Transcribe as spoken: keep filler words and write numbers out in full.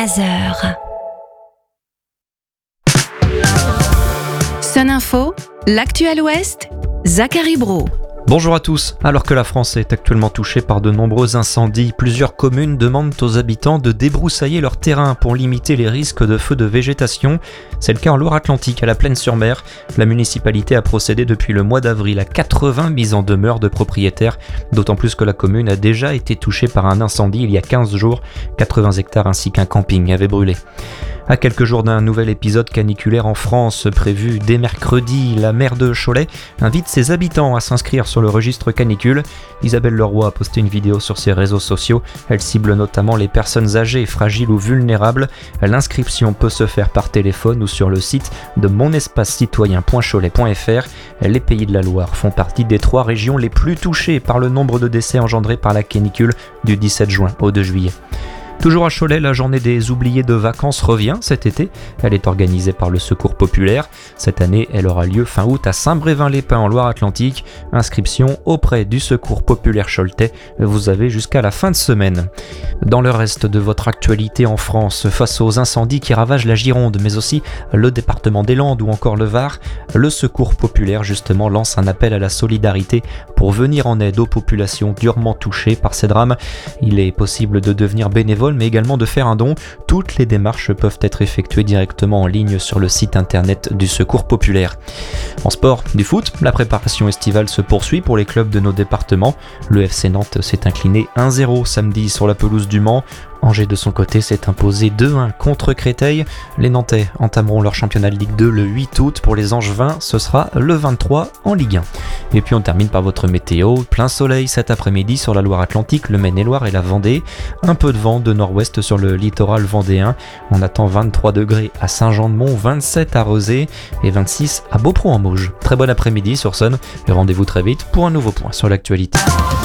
Razor. Sun Info, l'actuel Ouest, Zachary Brault. Bonjour à tous. Alors que la France est actuellement touchée par de nombreux incendies, plusieurs communes demandent aux habitants de débroussailler leur terrain pour limiter les risques de feux de végétation. C'est le cas en Loire-Atlantique, à la Plaine-sur-Mer. La municipalité a procédé depuis le mois d'avril à quatre-vingts mises en demeure de propriétaires, d'autant plus que la commune a déjà été touchée par un incendie il y a quinze jours. quatre-vingts hectares ainsi qu'un camping avaient brûlé. À quelques jours d'un nouvel épisode caniculaire en France prévu dès mercredi, la maire de Cholet invite ses habitants à s'inscrire sur le registre canicule. Isabelle Leroy a posté une vidéo sur ses réseaux sociaux. Elle cible notamment les personnes âgées, fragiles ou vulnérables. L'inscription peut se faire par téléphone ou sur le site de mon espace citoyen point cholet point f r. Les Pays de la Loire font partie des trois régions les plus touchées par le nombre de décès engendrés par la canicule du dix-sept juin au deux juillet. Toujours à Cholet, la journée des oubliés de vacances revient cet été. Elle est organisée par le Secours populaire. Cette année, elle aura lieu fin août à Saint-Brévin-les-Pins en Loire-Atlantique. Inscription auprès du Secours populaire choletais. Vous avez jusqu'à la fin de semaine. Dans le reste de votre actualité en France, face aux incendies qui ravagent la Gironde, mais aussi le département des Landes ou encore le Var, le Secours populaire justement lance un appel à la solidarité pour venir en aide aux populations durement touchées par ces drames. Il est possible de devenir bénévole, mais également de faire un don. Toutes les démarches peuvent être effectuées directement en ligne sur le site internet du Secours populaire. En sport, du foot, la préparation estivale se poursuit pour les clubs de nos départements. Le F C Nantes s'est incliné un zéro samedi sur la pelouse du Mans. Angers de son côté s'est imposé deux un contre Créteil. Les Nantais entameront leur championnat de Ligue deux le huit août. Pour les Angevins, ce sera le vingt-trois en Ligue un. Et puis on termine par votre météo. Plein soleil cet après-midi sur la Loire-Atlantique, le Maine-et-Loire et la Vendée. Un peu de vent de nord-ouest sur le littoral vendéen. On attend vingt-trois degrés à Saint-Jean-de-Mont, vingt-sept à Rezé et vingt-six à Beaupron-en-Mauges. Très bon après-midi sur Sun et rendez-vous très vite pour un nouveau point sur l'actualité.